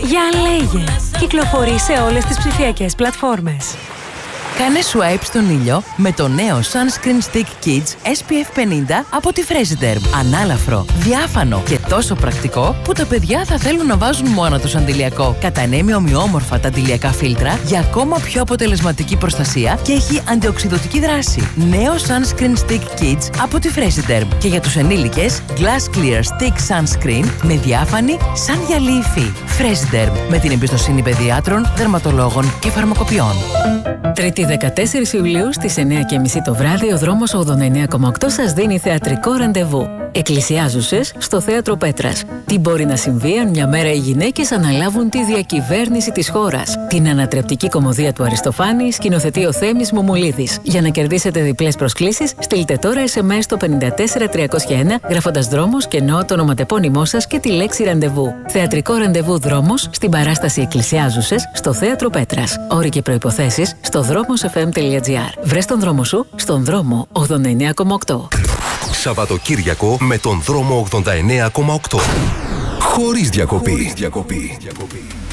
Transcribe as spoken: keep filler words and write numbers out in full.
Για λέγε. Κυκλοφορεί σε όλες τις ψηφιακές πλατφόρμες. Κάνε swipe στον ήλιο με το νέο Sunscreen Stick Kids ες πι εφ πενήντα από τη Fresiderm. Ανάλαφρο, διάφανο και τόσο πρακτικό που τα παιδιά θα θέλουν να βάζουν μόνο τους αντιλιακό. Κατανέμει ομοιόμορφα τα αντιλιακά φίλτρα για ακόμα πιο αποτελεσματική προστασία και έχει αντιοξειδωτική δράση. Νέο Sunscreen Stick Kids από τη Fresiderm. Και για τους ενήλικες, Glass Clear Stick Sunscreen με διάφανη σαν γυαλί υφή. Fresiderm, με την εμπιστοσύνη παιδιάτρων, δερματολόγων και φαρμακοποιών. Τρίτη δεκατέσσερις Ιουλίου στις εννιά και μισή το βράδυ ο δρόμος ογδόντα εννέα κόμμα οκτώ σας δίνει θεατρικό ραντεβού. Εκκλησιάζουσες στο Θέατρο Πέτρας. Τι μπορεί να συμβεί αν μια μέρα οι γυναίκες αναλάβουν τη διακυβέρνηση της χώρας. Την ανατρεπτική κωμωδία του Αριστοφάνη σκηνοθετεί ο Θέμης Μουμουλίδης. Για να κερδίσετε διπλές προσκλήσεις, στείλτε τώρα ες εμ ες στο πέντε τέσσερα τριακόσια ένα γράφοντας δρόμος και εννοώ το ονοματεπώνυμό σας και τη λέξη ραντεβού. Θεατρικό ραντεβού δρόμος στην παράσταση Εκκλησιάζουσες στο Θέατρο Πέτρας. Όροι και προϋποθέσεις στο δρόμος εφ εμ τελεία τζι άρ. Βρες τον δρόμο σου στον δρόμο ογδόντα εννέα κόμμα οκτώ. Σαββατοκύριακο με τον δρόμο ογδόντα εννέα κόμμα οκτώ. Χωρίς διακοπή. Χωρίς διακοπή.